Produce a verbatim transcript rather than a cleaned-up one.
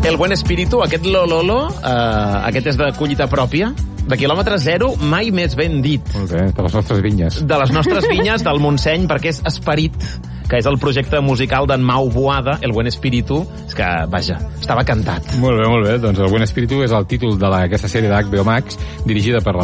El Buen Espíritu, aquest Lololo, eh, aquest és de collita pròpia, de quilòmetre zero, mai més ben dit. Molt bé, de les nostres vinyes. De les nostres vinyes, del Montseny, perquè és Esperit, que és el projecte musical d'en Mau Boada, El Buen Espíritu. És que, vaja, estava cantat. Molt bé, molt bé. Doncs El Buen Espíritu és el títol d'aquesta sèrie d'H B O Max, dirigida per la